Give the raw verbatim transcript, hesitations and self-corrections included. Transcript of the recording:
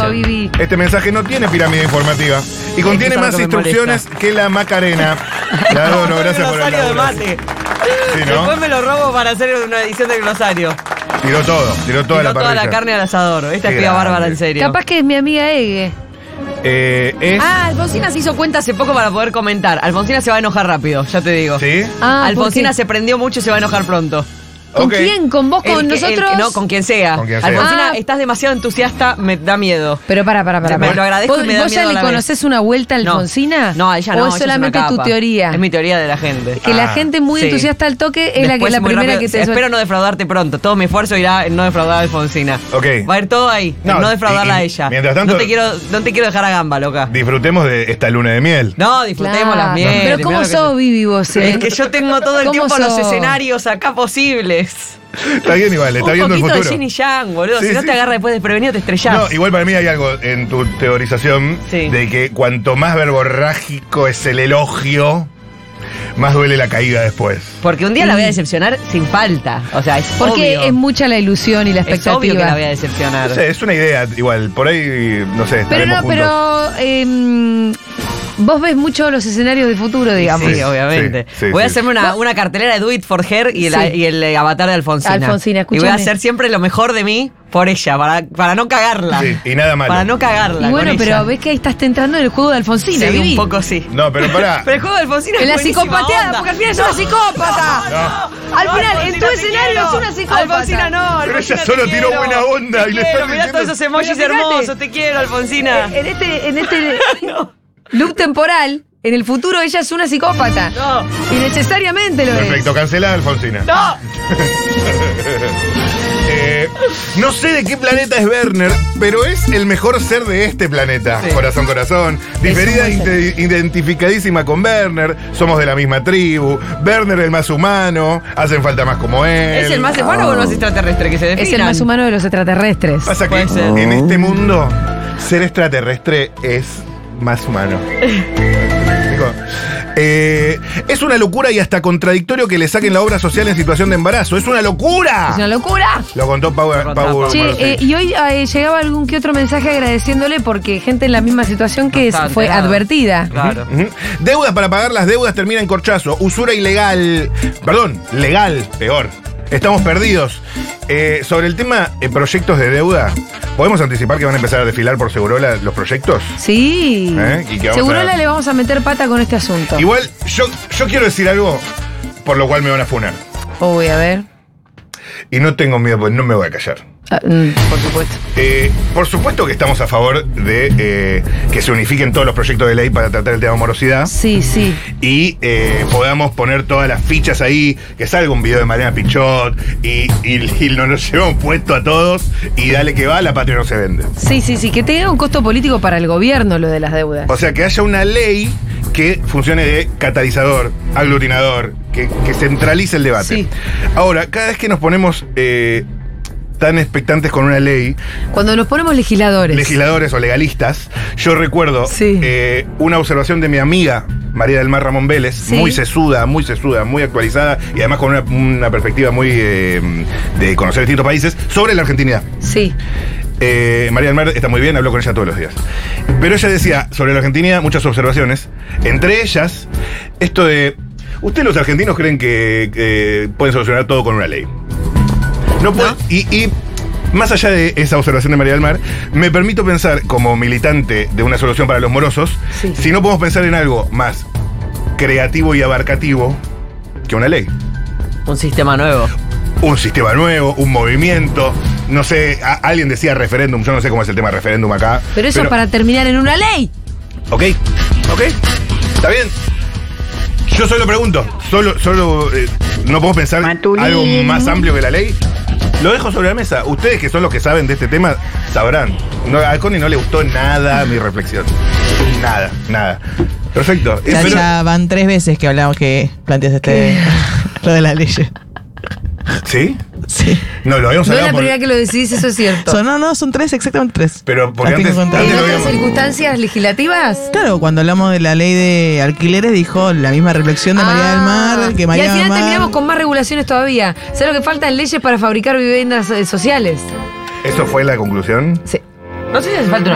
eso, Vivi. Este mensaje no tiene pirámide informativa y contiene Es que más eso es lo que me instrucciones molesta. que la Macarena. Te adoro, gracias por el glosario de laburo. mate. Sí, ¿no? Después me lo robo para hacer una edición de glosario. Tiró todo, tiró toda Tiró la parrilla. toda la carne al asador. Esta Qué es piba grande. bárbara, en serio. Capaz que es mi amiga Ege. Eh, es... Ah, Alfonsina se hizo cuenta hace poco para poder comentar. Alfonsina se va a enojar rápido, ya te digo. ¿Sí? Ah, Alfonsina ¿por qué? se prendió mucho y se va a enojar pronto. ¿Con Ok. quién? ¿Con vos? ¿Con El que- el nosotros? que- no, con quien sea. Con quien sea. Alfonsina, Ah. estás demasiado entusiasta, me da miedo. Pero para, para, para. Me lo agradezco ¿Vos, y me da ¿Vos miedo ya a le la vez. conocés una vuelta a No. Alfonsina? No, a ella no. ¿O ella es solamente una tu capa. teoría? Es mi teoría de la gente. Que la Ah, gente muy sí. entusiasta al toque es la, que, Después, la muy primera rápido, que te... Espero no defraudarte pronto. Todo mi esfuerzo irá en no defraudar a Alfonsina. Ok. Va a ir todo ahí. No, en no defraudarla y- y a ella. mientras tanto- no, te quiero, no te quiero dejar a gamba, loca. Disfrutemos de esta luna de miel. No, disfrutemos Claro. las mieles. Pero ¿cómo mirá lo que sos, yo- Vivi, vos? eh? Es que yo tengo todo el ¿Cómo tiempo los sos? escenarios acá posibles. Está bien igual, está Un viendo el poquito futuro. de Yin y Yang, boludo. Sí, si no sí. te agarra después desprevenido, te estrellás. No, igual para mí hay algo en tu teorización Sí. de que cuanto más verborrágico es el elogio, más duele la caída después. Porque un día la voy a decepcionar sin falta. O sea, es Porque obvio. es mucha la ilusión y la Es expectativa. obvio que la voy a decepcionar. No sé, es una idea igual, por ahí, no sé, Pero estaremos no, juntos. pero... em, vos ves mucho los escenarios de futuro, digamos. Sí, obviamente. sí, sí, voy a sí. hacerme una, una cartelera de Do It For Her y el, Sí. y el eh, avatar de Alfonsina. Alfonsina, Y voy a escúchame. hacer siempre lo mejor de mí por ella, para, para no cagarla. Sí, y nada malo. Para no cagarla. Y bueno, con pero ella. ves que ahí estás entrando en el juego de Alfonsina, Sí, Vivi. un poco sí. No, pero pará. Pero el juego de Alfonsina En es la buenísima psicopateada, onda. porque al final es una psicópata. No. Al No, final, en Alfonsina, tu te escenario quiero. es una psicópata. Alfonsina no, Pero Alfonsina, ella te solo tiró quiero. buena onda Te y le quiero, están mirá diciendo- todos esos emojis Pero fíjate. hermosos, te quiero, Alfonsina. En este, en este loop temporal, en el futuro ella es una psicópata. No. Y necesariamente lo es. Perfecto, cancelada Alfonsina. No. Eh, no sé de qué planeta es Werner, pero es el mejor ser de este planeta. Sí. Corazón, corazón. Diferida, un buen inte- identificadísima con Werner. Somos de la misma tribu. Werner el más humano. Hacen falta más como él. ¿Es el más humano o el más extraterrestre que se definan? Es el más humano de los extraterrestres. Pasa que Puede ser. en este mundo, ser extraterrestre es más humano. Digo, eh, es una locura y hasta contradictorio que le saquen la obra social en situación de embarazo. ¡Es una locura! Es una locura. Lo contó Pau, Lo contó Pau Pau. Che, Marcel. eh, y hoy eh, llegaba algún que otro mensaje agradeciéndole porque gente en la misma situación que Está fue enterado. advertida. Claro. Ujú. Deudas para pagar las deudas termina en corchazo. Usura ilegal. Perdón, legal, peor. Estamos perdidos. Eh, sobre el tema de proyectos de deuda, ¿podemos anticipar que van a empezar a desfilar por Segurola los proyectos? Sí. ¿Eh? ¿Y qué vamos Segurola a- le vamos a meter pata con este asunto. Igual, yo, yo quiero decir algo por lo cual me van a funar. Uy, a ver. Y no tengo miedo, pues no me voy a callar. Ah, mm, por supuesto. Eh, por supuesto que estamos a favor de eh, que se unifiquen todos los proyectos de ley para tratar el tema de morosidad. Sí, sí. Y eh, podamos poner todas las fichas ahí, que salga un video de Mariana Pichot y, y, y nos lo llevamos puesto a todos y dale que va, la patria no se vende. Sí, sí, sí. Que tenga un costo político para el gobierno lo de las deudas. O sea, que haya una ley que funcione de catalizador, aglutinador, que, que centralice el debate. Sí. Ahora, cada vez que nos ponemos eh, tan expectantes con una ley, Cuando nos ponemos legisladores. legisladores o legalistas, yo recuerdo Sí. eh, una observación de mi amiga María del Mar Ramón Vélez, Sí. muy sesuda, muy sesuda, muy actualizada y además con una, una perspectiva muy eh, de conocer distintos países sobre la argentinidad. Sí. Eh, María del Mar está muy bien, hablo con ella todos los días. Pero ella decía sobre la Argentina muchas observaciones, entre ellas esto de, ¿ustedes los argentinos creen que eh, pueden solucionar todo con una ley? No puede, y, y más allá de esa observación de María del Mar, me permito pensar como militante de una solución para los morosos, Sí. si no podemos pensar en algo más creativo y abarcativo que una ley. Un sistema nuevo. Un sistema nuevo, un movimiento, no sé, a- alguien decía referéndum, yo no sé cómo es el tema de referéndum acá. Pero eso es para terminar en una ley. Ok, ok, está bien. Yo solo pregunto, solo, solo eh, no podemos pensar Matulín. algo más amplio que la ley. Lo dejo sobre la mesa. Ustedes que son los que saben de este tema, sabrán. No, a Connie no le gustó nada mi reflexión. Nada, nada. Perfecto. Eh, Ya, pero- ya van tres veces que hablamos que planteas este lo de la ley. ¿Sí? Sí. No, lo habíamos No es hablado la por- primera que lo decís, eso es cierto. Son, no, no, son tres, exactamente tres. Pero porque Las tengo antes, contadas. antes ¿En lo otras habíamos... circunstancias legislativas? Claro, cuando hablamos de la ley de alquileres dijo la misma reflexión de María del Mar, que María y al del final Mar... terminamos con más regulaciones todavía. ¿Sabes lo que faltan? Leyes para fabricar viviendas eh, sociales. ¿Eso fue la conclusión? Sí. No sé si hace falta una